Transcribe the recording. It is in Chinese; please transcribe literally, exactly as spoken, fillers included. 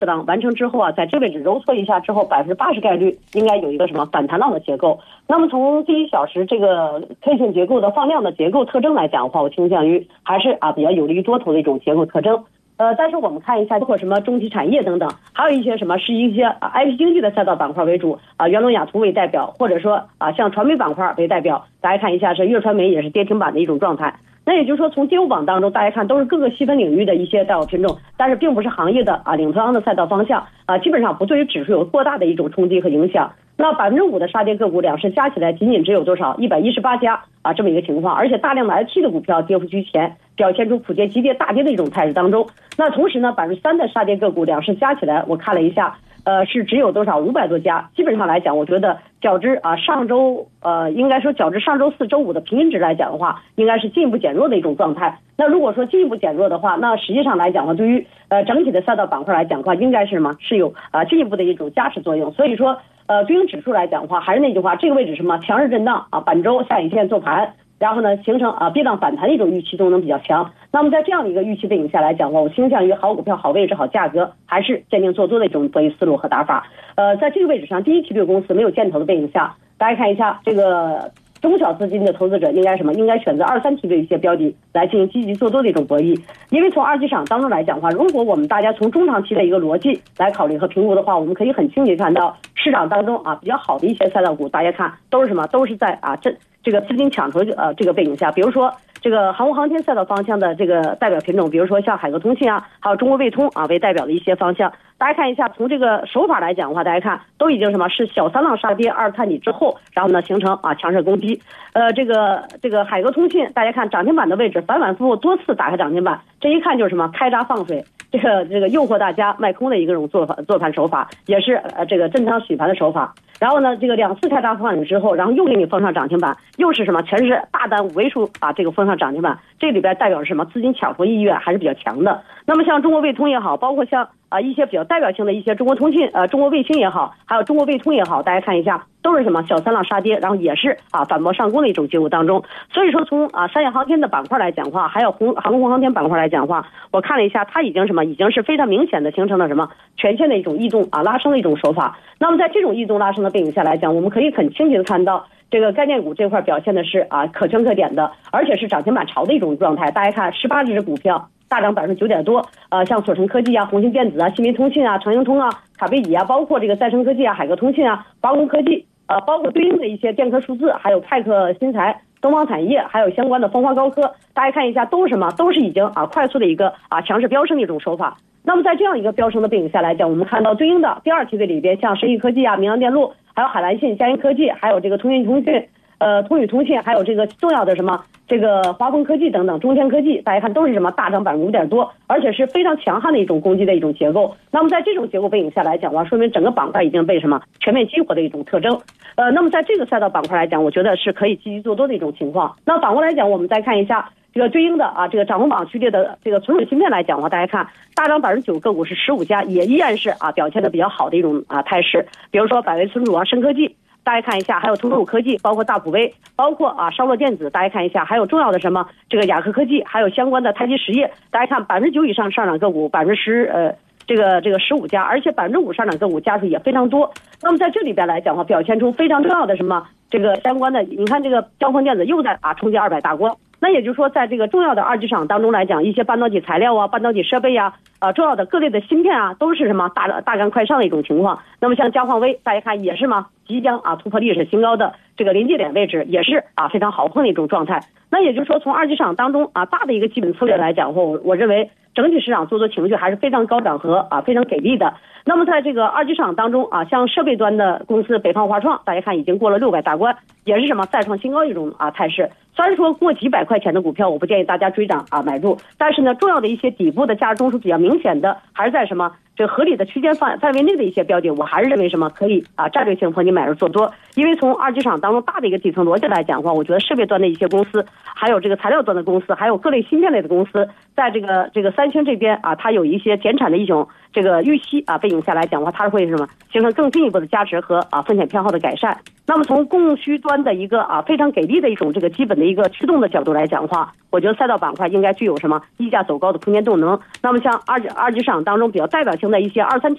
适当完成之后啊，在这位置揉搓一下之后，百分之八十概率应该有一个什么反弹浪的结构。那么从第一小时这个 K 线结构的放量的结构特征来讲的话，我倾向于还是啊比较有利于多头的一种结构特征。呃，但是我们看一下，包括什么中体产业等等，还有一些什么是一些啊 I P 经济的赛道板块为主啊，元龙雅图为代表，或者说啊像传媒板块为代表，大家看一下是粤传媒也是跌停板的一种状态。那也就是说，从跌幅榜当中，大家看都是各个细分领域的一些代表品种，但是并不是行业的啊领头羊的赛道方向啊，基本上不对于指数有过大的一种冲击和影响。那百分之五的杀跌个股，两市加起来仅仅只有多少？一百一十八家啊，这么一个情况，而且大量的 I T 的股票跌幅居前，表现出普跌急跌大跌的一种态势当中。那同时呢，百分之三的杀跌个股，两市加起来，我看了一下。呃，是只有多少五百多家，基本上来讲，我觉得较之啊上周呃，应该说较之上周四周五的平均值来讲的话，应该是进一步减弱的一种状态。那如果说进一步减弱的话，那实际上来讲呢，对于呃整体的赛道板块来讲的话，应该是什么？是有啊、呃、进一步的一种加持作用。所以说呃，对应指数来讲的话，还是那句话，这个位置什么强势震荡啊，本周下影线做盘。然后呢，形成啊跌宕反弹的一种预期动能比较强。那么在这样的一个预期背景下来讲的话，我倾向于好股票、好位置、好价格，还是坚定做多的一种博弈思路和打法。呃，在这个位置上，第一梯队公司没有箭头的背景下，大家看一下这个中小资金的投资者应该什么？应该选择二三梯队一些标的来进行积极做多的一种博弈。因为从二级市场当中来讲的话，如果我们大家从中长期的一个逻辑来考虑和评估的话，我们可以很清晰看到市场当中啊比较好的一些赛道股，大家看都是什么？都是在啊这。这个资金抢筹呃这个背景下，比如说这个航空航天赛道方向的这个代表品种，比如说像海格通信啊，还有中国卫通啊为代表的一些方向，大家看一下，从这个手法来讲的话，大家看都已经什么是小三浪杀跌二探底之后，然后呢形成啊强势攻击，呃这个这个海格通信，大家看涨停板的位置反反复复多次打开涨停板，这一看就是什么开闸放水，这个这个诱惑大家卖空的一个种做法做盘手法，也是呃这个震仓洗盘的手法。然后呢，这个两次开闸放水之后，然后又给你封上涨停板，又是什么？全是大单五位数啊，这个封上涨停板，这里边代表是什么？资金抢筹意愿还是比较强的。那么像中国卫通也好，包括像啊一些比较代表性的一些中国通信、呃中国卫星也好，还有中国卫通也好，大家看一下，都是什么小三浪杀跌，然后也是啊反驳上攻的一种结果当中。所以说从啊商业航天的板块来讲话，还有红航空航天板块来讲话，我看了一下，它已经什么？已经是非常明显的形成了什么全线的一种异动啊拉升的一种手法。那么在这种异动拉升的背景下来讲，我们可以很清晰的看到。这个概念股这块表现的是啊可圈可点的，而且是涨停板潮的一种状态。大家看十八只股票大涨百分之九点多，呃，像索成科技啊、红星电子啊、新民通信啊、长盈通啊、卡贝以啊，包括这个再生科技啊、海格通信啊、华工科技，呃，包括对应的一些电科数字，还有派克新材、东方产业，还有相关的风华高科，大家看一下都是什么？都是已经啊快速的一个啊强势飙升的一种手法。那么在这样一个飙升的背景下来讲，我们看到对应的第二梯队里边，像神宇科技啊、明阳电路，还有海蓝信、佳音科技，还有这个通讯通讯。呃，通宇通信，还有这个重要的什么，这个华丰科技等等，中天科技，大家看都是什么大涨百分之五点多，而且是非常强悍的一种攻击的一种结构。那么在这种结构背景下来讲的话，说明整个板块已经被什么全面激活的一种特征。呃，那么在这个赛道板块来讲，我觉得是可以积极做多的一种情况。那反过来讲，我们再看一下这个对应的啊，这个涨幅榜序列的这个存储芯片来讲的话，大家看大涨百分之九个股是十五家，也依然是啊表现的比较好的一种啊态势。比如说百威存储啊、深科技。大家看一下，还有通用科技，包括大普威，包括啊商洛电子，大家看一下，还有重要的什么这个雅科科技，还有相关的太极实业，大家看百分之九以上上涨个股，百分之十呃这个这个十五家，而且百分之五上涨个股家数也非常多。那么在这里边来讲的话，表现出非常重要的什么这个相关的，你看这个交锋电子又在啊冲击二百大关。那也就是说，在这个重要的二级市场当中来讲，一些半导体材料啊、半导体设备啊、啊重要的各类的芯片啊，都是什么大大干快上的一种情况。那么像嘉矿微，大家看也是嘛，即将啊突破历史新高的这个临界点位置，也是啊非常好碰的一种状态。那也就是说，从二级市场当中啊大的一个基本策略来讲，我我认为整体市场做多情绪还是非常高涨和啊非常给力的。那么在这个二级市场当中啊，像设备端的公司北方华创，大家看已经过了六百大关，也是什么再创新高一种啊态势。虽然说过几百块钱的股票，我不建议大家追涨啊买入，但是呢，重要的一些底部的价值中枢比较明显的，还是在什么这个合理的区间范范围内的一些标的，我还是认为什么可以啊战略性和你买入做多。因为从二级市场当中大的一个底层逻辑来讲的话，我觉得设备端的一些公司，还有这个材料端的公司，还有各类芯片类的公司，在这个这个三星这边啊，它有一些减产的一种这个预期啊背景下来讲的话，它会什么形成更进一步的加持和啊风险偏好的改善。那么从供需端的一个啊非常给力的一种这个基本的一个驱动的角度来讲的话，我觉得赛道板块应该具有什么溢价走高的空间动能。那么像二二级市场当中比较代表性的一些二三